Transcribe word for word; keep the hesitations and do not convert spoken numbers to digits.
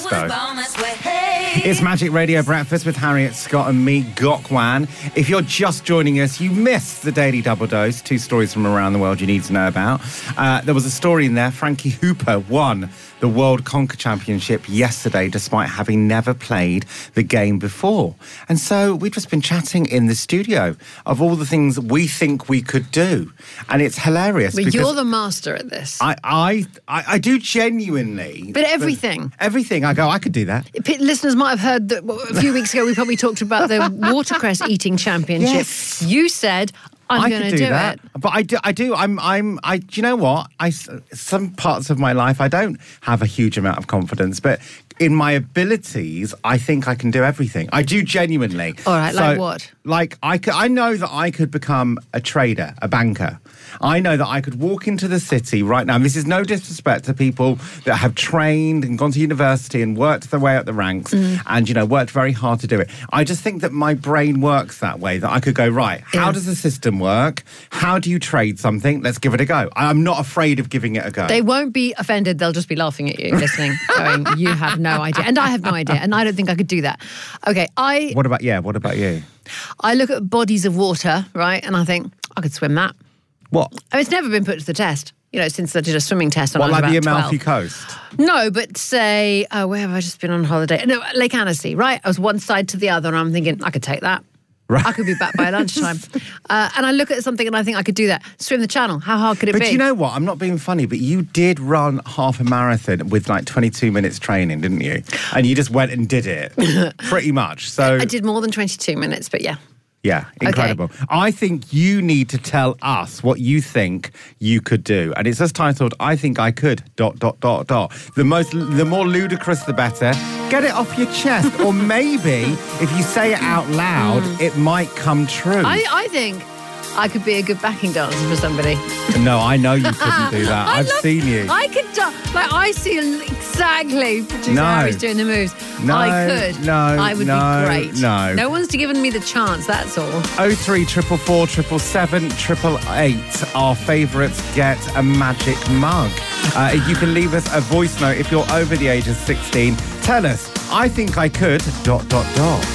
It's Magic Radio Breakfast with Harriet Scott and me, Gokwan. If you're just joining us, you missed the Daily Double Dose, two stories from around the world you need to know about. Uh, there was a story in there. Frankie Hooper won the World Conker Championship yesterday, despite having never played the game before. And so we've just been chatting in the studio of all the things we think we could do. And it's hilarious. But you're the master at this. I, I, I, I do genuinely. But everything. But everything. I go, I could do that. Listeners might have heard that a few weeks ago we probably talked about the watercress eating championship. Yes. You said, I'm going to do, do that. it. But I do, I do, I'm, I'm, I, do you know what? I, some parts of my life, I don't have a huge amount of confidence, but in my abilities, I think I can do everything. I do genuinely. All right, so, like what? Like, I, could, I know that I could become a trader, a banker. I know that I could walk into the city right now, and this is no disrespect to people that have trained and gone to university and worked their way up the ranks mm. and, you know, worked very hard to do it. I just think that my brain works that way, that I could go, right, how yeah. does the system work? How do you trade something? Let's give it a go. I'm not afraid of giving it a go. They won't be offended. They'll just be laughing at you, listening, going, you have no idea. And I have no idea. And I don't think I could do that. Okay, I... What about, yeah, what about you? I look at bodies of water, right, and I think, I could swim that. What? I mean, it's never been put to the test, you know, since I did a swimming test when what, I was like about the Amalfi twelve. Coast? No, but say, oh, where have I just been on holiday? No, Lake Annecy, right? I was one side to the other, and I'm thinking, I could take that. Right. I could be back by lunchtime. uh, and I look at something and I think I could do that. Swim the channel. How hard could it but be? But you know what? I'm not being funny, but you did run half a marathon with like twenty-two minutes training, didn't you? And you just went and did it, pretty much. So I did more than twenty-two minutes, but yeah. Yeah, incredible. Okay. I think you need to tell us what you think you could do. And it's just titled, I think I could, dot, dot, dot, dot. The most, the more ludicrous, the better. Get it off your chest. Or maybe if you say it out loud, mm. it might come true. I, I think I could be a good backing dancer for somebody. No, I know you couldn't do that. I've love, seen you. I could, like, I see exactly producer no. Harry's doing the moves. No, I could. No, I would no, be great. No. No one's given me the chance, that's all. oh three four four, seven seven seven, eight eight eight. Our favourites get a magic mug. Uh, you can leave us a voice note if you're over the age of sixteen. Tell us, I think I could, dot, dot, dot.